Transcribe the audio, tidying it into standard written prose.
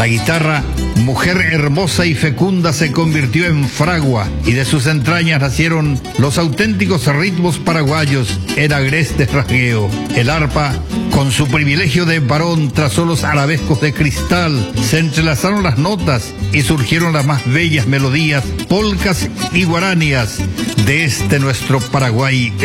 La guitarra, mujer hermosa y fecunda, se convirtió en fragua, y de sus entrañas nacieron los auténticos ritmos paraguayos en agreste rasgueo. El arpa, con su privilegio de varón, trazó los arabescos de cristal, se entrelazaron las notas y surgieron las más bellas melodías, polcas y guaranías de este nuestro Paraguay